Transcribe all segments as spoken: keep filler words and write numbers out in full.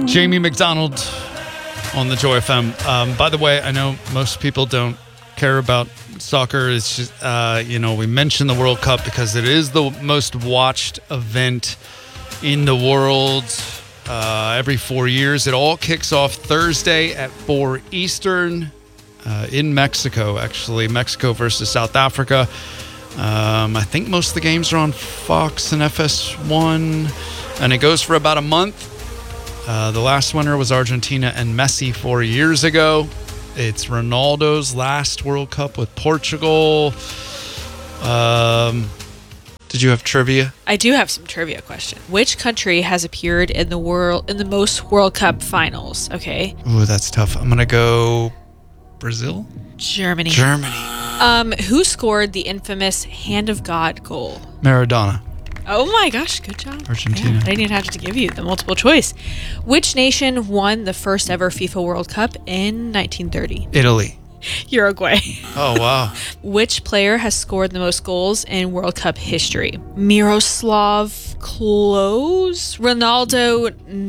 Jamie McDonald on the Joy F M. Um, by the way, I know most people don't care about soccer. It's just, uh, you know, we mention the World Cup because it is the most watched event in the world uh, every four years. It all kicks off Thursday at four Eastern uh, in Mexico, actually. Mexico versus South Africa. Um, I think most of the games are on Fox and F S one, and it goes for about a month. Uh, the last winner was Argentina and Messi four years ago. It's Ronaldo's last World Cup with Portugal. Um, did you have trivia? I do have some trivia question. Which country has appeared in the world in the most World Cup finals? Okay. Ooh, that's tough. I'm gonna go Brazil. Germany. Germany. Um, who scored the infamous Hand of God goal? Maradona. Oh my gosh, good job. Argentina. Yeah, I didn't even have to give you the multiple choice. Which nation won the first ever FIFA World Cup in nineteen thirty? Italy. Uruguay. Oh, wow. Which player has scored the most goals in World Cup history? Miroslav Klose, Ronaldo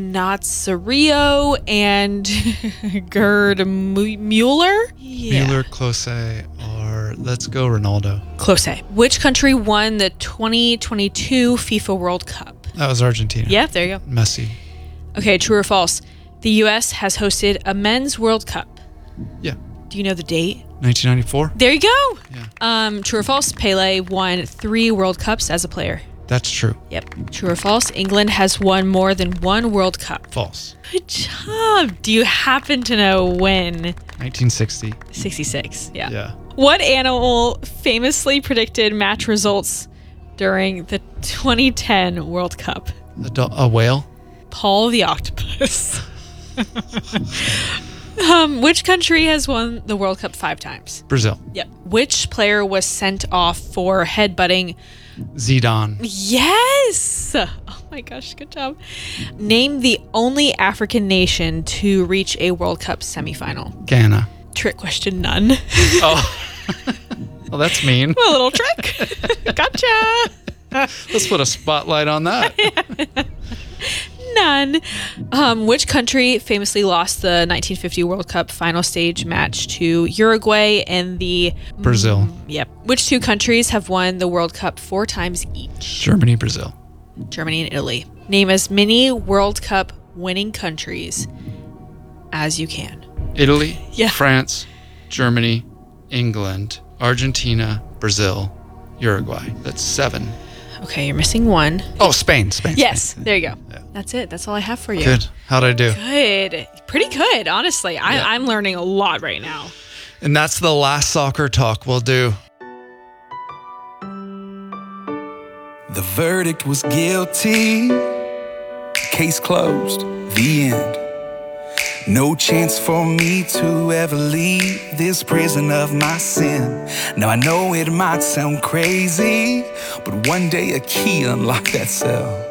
Nazario, and Gerd Mueller? Yeah. Mueller, Klose, or let's go Ronaldo. Klose. Which country won the twenty twenty-two FIFA World Cup? That was Argentina. Yeah, there you go. Messi. Okay, true or false? The U S has hosted a men's World Cup. Yeah. Do you know the date? nineteen ninety-four. There you go. Yeah. Um, true or false? Pele won three World Cups as a player. That's true. Yep. True or false? England has won more than one World Cup. False. Good job. Do you happen to know when? nineteen sixty. sixty-six. Yeah. Yeah. What animal famously predicted match results during the twenty ten World Cup? A, do- a whale? Paul the octopus. um, which country has won the World Cup five times? Brazil. Yep. Which player was sent off for headbutting? Zidane. Yes! Oh my gosh, good job. Name the only African nation to reach a World Cup semifinal. Ghana. Trick question, none. Oh. Well, that's mean. A little trick. Gotcha. Let's put a spotlight on that. None. Um, which country famously lost the nineteen fifty World Cup final stage match to Uruguay and the... Brazil. Mm, yep. Which two countries have won the World Cup four times each? Germany, Brazil. Germany and Italy. Name as many World Cup winning countries as you can. Italy, Yeah. France, Germany, England, Argentina, Brazil, Uruguay. That's seven. Okay, you're missing one. Oh, Spain. Spain. Yes, Spain. there you go. Yeah. That's it. That's all I have for you. Good. How'd I do? Good. Pretty good, honestly. I, Yeah. I'm learning a lot right now. And that's the last soccer talk we'll do. The verdict was guilty. Case closed. The end. No chance for me to ever leave this prison of my sin. Now I know it might sound crazy, but one day a key unlocked that cell.